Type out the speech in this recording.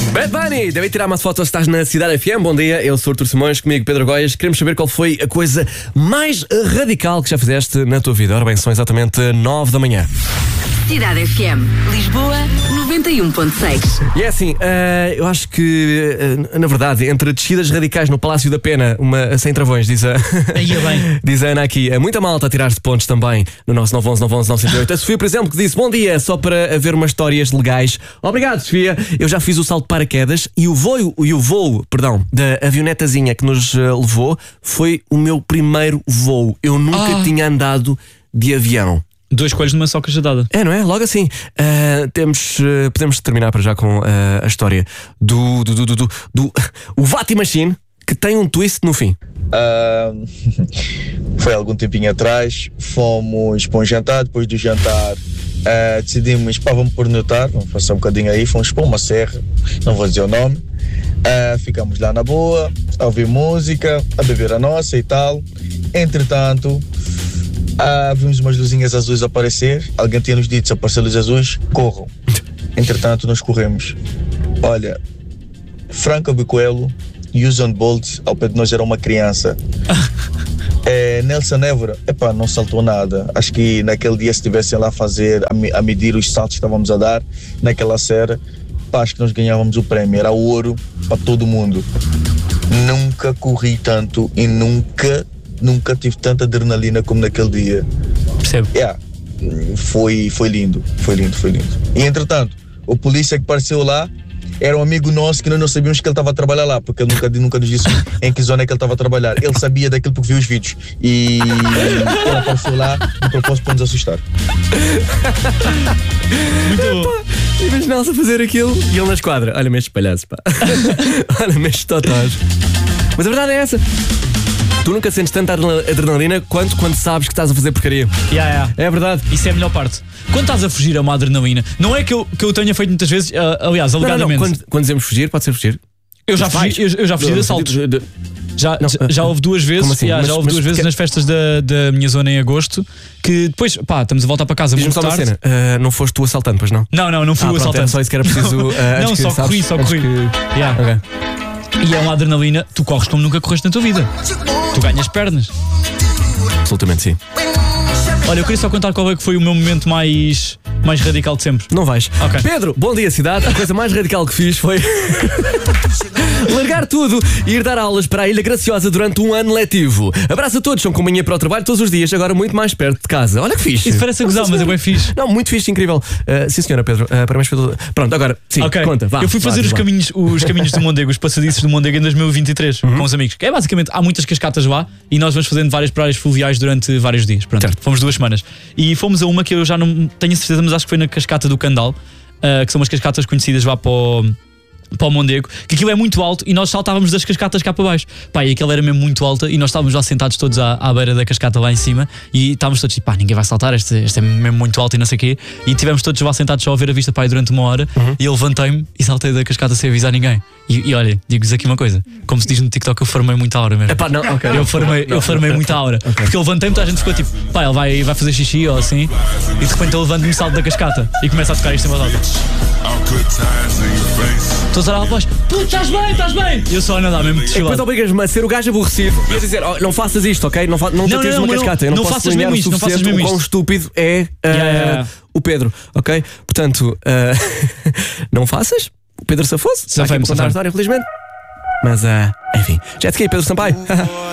Bad Bunny, deve tirar umas fotos, estás na Cidade FM. Bom dia, eu sou Artur Simões, comigo Pedro Goias. Queremos saber qual foi a coisa mais radical que já fizeste na tua vida. Ora bem, são exatamente 9 da manhã. Cidade FM, Lisboa 91.6. E é assim, eu acho que, na verdade, entre descidas radicais no Palácio da Pena, uma sem travões, diz a Ana aqui, muita malta a tirar-se pontos também no nosso 911-911-908. A Sofia, por exemplo, que disse: bom dia, só para haver umas histórias legais. Obrigado, Sofia. Eu já fiz o salto de paraquedas e o voo da avionetazinha que nos levou foi o meu primeiro voo. Eu nunca tinha andado de avião. 2 coelhos numa só cajadada. É, não é? Logo assim. Podemos terminar para já com a história do o Vati Machine, que tem um twist no fim. Foi algum tempinho atrás. Fomos para um jantar. Depois do jantar decidimos, vamos pernotar, vamos passar um bocadinho aí. Fomos para uma serra, não vou dizer o nome. Ficamos lá na boa, a ouvir música, a beber a nossa e tal. Entretanto, vimos umas luzinhas azuis aparecer. Alguém tinha nos dito: se aparecer luzes azuis, corram. Entretanto, nós corremos. Olha, Franco Bicoelho e Usain Bolt ao pé de nós era uma criança. Nelson Évora, não saltou nada. Acho que naquele dia, se estivessem lá a medir os saltos que estávamos a dar naquela serra, acho que nós ganhávamos o prémio. Era ouro para todo mundo. Nunca corri tanto e nunca tive tanta adrenalina como naquele dia. Percebo? Foi lindo. E entretanto, o polícia que apareceu lá era um amigo nosso que nós não sabíamos que ele estava a trabalhar lá, porque ele nunca nos disse em que zona é que ele estava a trabalhar. Ele sabia daquilo porque viu os vídeos. E ele apareceu lá de propósito para nos assustar. Muito bom. Imagina-se a fazer aquilo e ele na esquadra. Olha-me estes palhaços, pá. Olha-me estes totós. Mas a verdade é essa. Tu nunca sentes tanta adrenalina quanto quando sabes que estás a fazer porcaria. É verdade. Isso é a melhor parte. Quando estás a fugir a uma adrenalina, não é que eu tenha feito muitas vezes, aliás, alegadamente. Não. Quando dizemos fugir, pode ser fugir. Eu já fugi de assaltos. Já houve 2 vezes, assim? já houve 2 vezes nas festas da minha zona em agosto, que depois, estamos a voltar para casa muito tarde. Cena. Não foste tu assaltante, pois não? Não fui o assaltante. Era só isso que era preciso. Não, só corri. Okay. E é uma adrenalina, tu corres como nunca correste na tua vida. Tu ganhas pernas. Absolutamente sim. Olha, eu queria só contar qual é que foi o meu momento mais radical de sempre. Não vais. Okay. Pedro, bom dia, cidade. A coisa mais radical que fiz foi largar tudo e ir dar aulas para a Ilha Graciosa durante um ano letivo. Abraço a todos, são companhia para o trabalho todos os dias, agora muito mais perto de casa. Olha que fixe. Isso parece a gozar, mas é bem fixe. Não, muito fixe, incrível. Sim, senhora Pedro, parabéns pelo... Pronto, agora, sim, conta. Vá, eu fui fazer os caminhos do Mondego, os passadiços do Mondego em 2023, com os amigos. Que é basicamente, há muitas cascatas lá e nós vamos fazendo várias praias fluviais durante vários dias. Pronto, fomos 2 semanas. E fomos a uma que eu já não tenho certeza, mas acho que foi na cascata do Candal, que são umas cascatas conhecidas lá para o Mondego, que aquilo é muito alto e nós saltávamos das cascatas cá para baixo. E aquela era mesmo muito alta e nós estávamos lá sentados todos à beira da cascata lá em cima e estávamos todos tipo, ninguém vai saltar, este é mesmo muito alto e não sei o quê. E estivemos todos lá sentados só a ver a vista durante 1 hora e eu levantei-me e saltei da cascata sem avisar ninguém. E olha, digo-vos aqui uma coisa, como se diz no TikTok, eu formei muita aura mesmo. Eu formei muita aura. Porque eu levantei-me, toda a gente ficou tipo, ele vai fazer xixi ou assim, e de repente eu levanto-me e salto da cascata e começa a tocar isto em voz alta. Estou a olhar lá para baixo, estás bem? E eu só a nadar mesmo desfilado. Depois obrigas-me a ser o gajo aborrecido e a dizer, não faças isto, ok? Não te atires uma cascata. Eu não posso faças mesmo isto, não faças mesmo isto. O quão estúpido é o Pedro, ok? Portanto, não faças. O Pedro safou-se. Está aqui para contar a história, felizmente. Mas, enfim. Já te Pedro Sampaio.